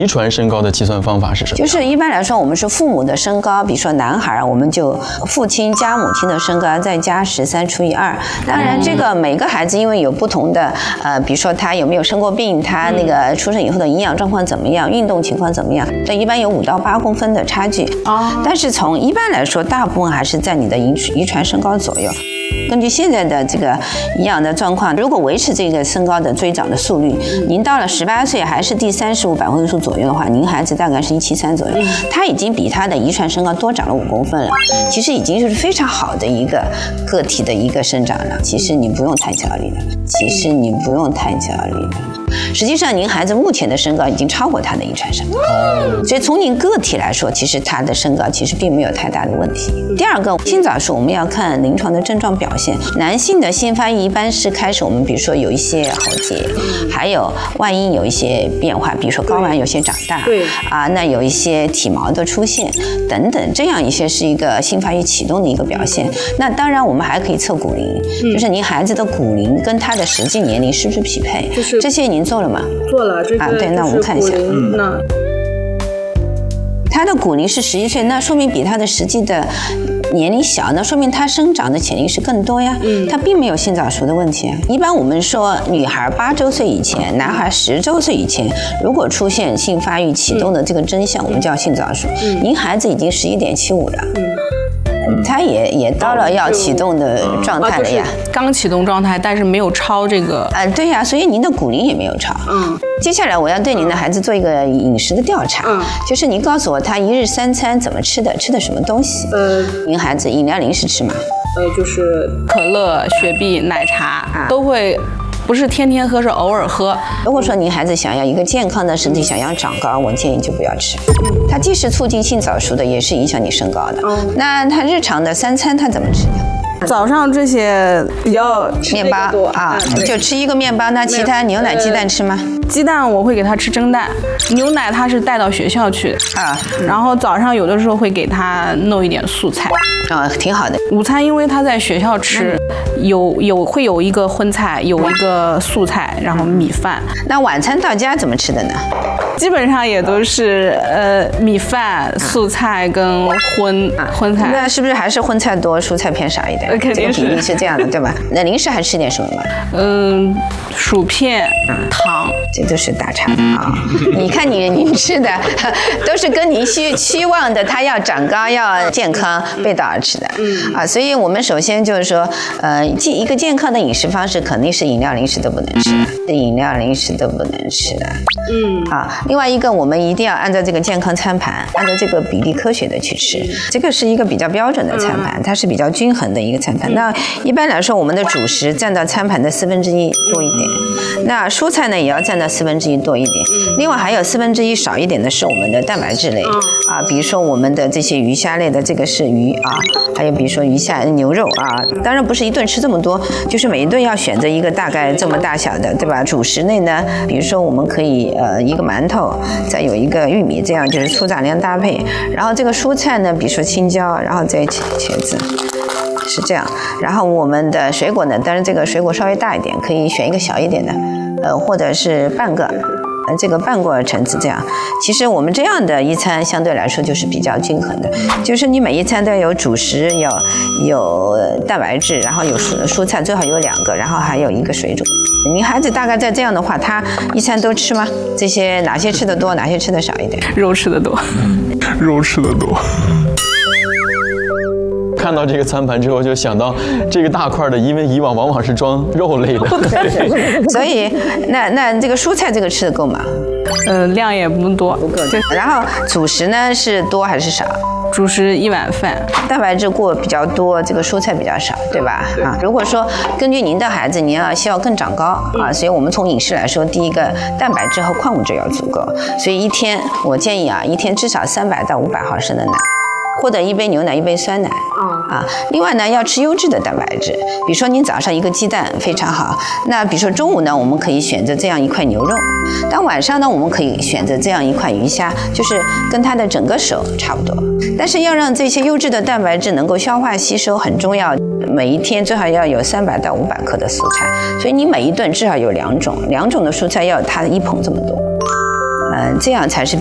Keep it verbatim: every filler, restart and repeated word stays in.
遗传身高的计算方法是什么？ 就是一般来说，我们是父母的身高，比如说男孩，我们就父亲加母亲的身高再加十三除以二。当然，这个每个孩子因为有不同的呃，比如说他有没有生过病，他那个出生以后的营养状况怎么样，运动情况怎么样，这一般有五到八公分的差距。哦。但是从一般来说，大部分还是在你的遗遗传身高左右。根据现在的这个营养的状况，如果维持这个身高的追长的速率，您到了十八岁还是第三十五百分数左右的话，您孩子大概是一七三左右，他已经比他的遗传身高多长了五公分了，其实已经是非常好的一个个体的一个生长了。其实你不用太焦虑了，其实你不用太焦虑了。实际上，您孩子目前的身高已经超过他的遗传身高，所以从您个体来说，其实他的身高其实并没有太大的问题。第二个，性早熟我们要看临床的症状表现。男性的性发育一般是开始我们比如说有一些喉结，还有外阴有一些变化，比如说睾丸有些长大，对啊，那有一些体毛的出现等等，这样一些是一个性发育启动的一个表现。那当然，我们还可以测骨龄，嗯、就是您孩子的骨龄跟他的实际年龄是不是匹配？就是这些您做了吗？ 做了，这个、 啊，对，那我们看一下， 嗯，那他的骨龄是十一岁，那说明比他的实际的年龄小，那说明他生长的潜力是更多呀。嗯，他并没有性早熟的问题啊。一般我们说，女孩八周岁以前，男孩十周岁以前，如果出现性发育启动的这个征象，嗯、我们叫性早熟。嗯，您孩子已经十一点七五了。嗯。他也也到了要启动的状态了呀， 啊就是、刚启动状态，但是没有超这个。 啊、呃，对呀，所以您的骨龄也没有超。嗯。接下来我要对您的孩子做一个饮食的调查，嗯，就是您告诉我他一日三餐怎么吃的，吃的什么东西？呃，您孩子饮料零食吃吗？ 呃，就是可乐、雪碧、奶茶、啊、都会。不是天天喝，是偶尔喝。 如果说您孩子想要一个健康的身体，想要长高，我建议就不要吃。它既是促进性早熟的，也是影响你身高的。那他日常的三餐他怎么吃的？ 早上这些比较面包啊，就吃一个面包。那其他牛奶、鸡蛋吃吗？ 鸡蛋我会给他吃蒸蛋，牛奶他是带到学校去的啊。然后早上有的时候会给他弄一点素菜啊，挺好的。 午餐因为他在学校吃，有有会有一个荤菜，有一个素菜，然后米饭。 那晚餐到家怎么吃的呢？ 基本上也都是呃米饭、素菜跟荤荤菜。 那是不是还是荤菜多，蔬菜偏少一点？ 肯定是这个比例是这样的，对吧？那零食还吃点什么吗？ 嗯，薯片、糖， 这都是大差啊！你看你您吃的都是跟您期期望的，他要长高、要健康背道而驰的。嗯啊，所以我们首先就是说，呃，一个健康的饮食方式肯定是饮料、零食都不能吃的，饮料、零食都不能吃的。嗯啊，另外一个我们一定要按照这个健康餐盘，按照这个比例科学的去吃，这个是一个比较标准的餐盘，它是比较均衡的一个餐盘。那一般来说，我们的主食占到餐盘的四分之一多一点，那蔬菜呢也要占到四分之一多一点，另外还有四分之一少一点的是我们的蛋白质类啊，比如说我们的这些鱼虾类的，这个是鱼啊，还有比如说鱼虾牛肉啊，当然不是一顿吃这么多，就是每一顿要选择一个大概这么大小的，对吧？主食类呢，比如说我们可以呃一个馒头，再有一个玉米，这样就是粗杂粮搭配。然后这个蔬菜呢，比如说青椒，然后再茄茄子。是这样，然后我们的水果呢，当然这个水果稍微大一点，可以选一个小一点的，呃，或者是半个，呃，这个半个橙子这样。其实我们这样的一餐相对来说就是比较均衡的，就是你每一餐都要有主食，有有蛋白质，然后有蔬蔬菜，最好有两个，然后还有一个水煮。您孩子大概在这样的话，他一餐都吃吗？这些哪些吃的多，哪些吃的少一点？ 肉吃的多， 肉吃的多。看到这个餐盘之后，就想到这个大块的，因为以往往往是装肉类的， 所以那那这个蔬菜这个吃的够吗？ 呃，量也不多， 不够。然后主食呢是多还是少？ 主食一碗饭， 蛋白质过比较多，这个蔬菜比较少，对吧？对啊，如果说根据您的孩子，您要希望更长高啊，所以我们从饮食来说，第一个蛋白质和矿物质要足够，所以一天我建议啊，一天至少三百到五百毫升的奶。或者一杯牛奶，一杯酸奶，啊，另外呢要吃优质的蛋白质，比如说您早上一个鸡蛋非常好，那比如说中午呢，我们可以选择这样一块牛肉，但晚上呢，我们可以选择这样一块鱼虾，就是跟它的整个手差不多。但是要让这些优质的蛋白质能够消化吸收很重要，每一天最好要有三百到五百克的蔬菜，所以你每一顿至少有两种，两种的蔬菜要有它的一捧这么多。呃， 呃，这样才是